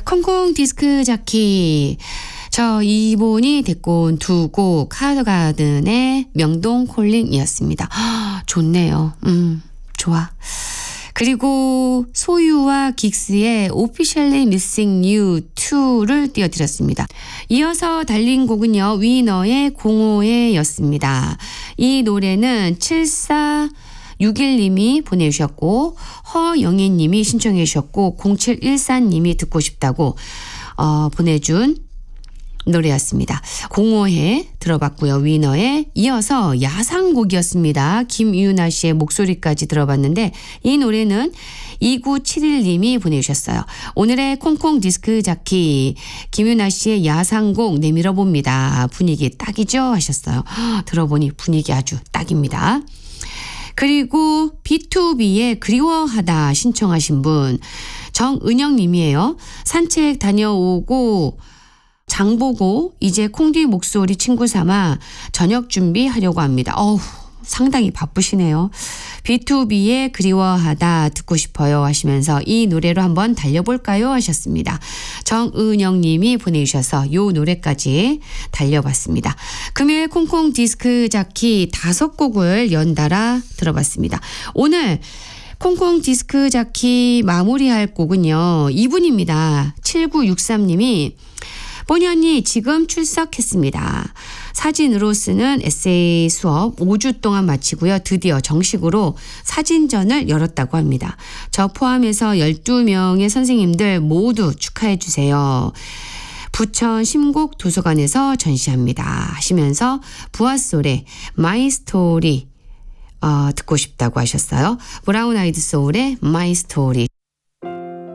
콩콩 디스크 자키. 저 이분이 데리고 온 두 곡 카더가든의 명동 콜링이었습니다. 좋네요. 좋아. 그리고 소유와 긱스의 Officially Missing You 2를 띄워드렸습니다. 이어서 달린 곡은요. 위너의 05에 였습니다. 이 노래는 7461님이 보내주셨고 허영희님이 신청해 주셨고 0714님이 듣고 싶다고 보내준 노래였습니다. 05회 들어봤고요. 위너에 이어서 야상곡이었습니다. 김유나 씨의 목소리까지 들어봤는데 이 노래는 2971님이 보내주셨어요. 오늘의 콩콩 디스크 자키 김유나 씨의 야상곡 내밀어 봅니다. 분위기 딱이죠 하셨어요. 들어보니 분위기 아주 딱입니다. 그리고 B2B의 그리워하다 신청하신 분 정은영님이에요. 산책 다녀오고 장보고 이제 콩디 목소리 친구 삼아 저녁 준비하려고 합니다. 상당히 바쁘시네요. B2B의 그리워하다 듣고 싶어요 하시면서 이 노래로 한번 달려볼까요 하셨습니다. 정은영 님이 보내주셔서 이 노래까지 달려봤습니다. 금요일 콩콩 디스크 자키 5곡을 연달아 들어봤습니다. 오늘 콩콩 디스크 자키 마무리할 곡은요. 이분입니다. 7963님이 뽀니 언니 지금 출석했습니다. 사진으로 쓰는 에세이 수업 5주 동안 마치고요. 드디어 정식으로 사진전을 열었다고 합니다. 저 포함해서 12명의 선생님들 모두 축하해 주세요. 부천 심곡 도서관에서 전시합니다 하시면서 부하솔의 마이 스토리 듣고 싶다고 하셨어요. 브라운 아이드 소울의 마이 스토리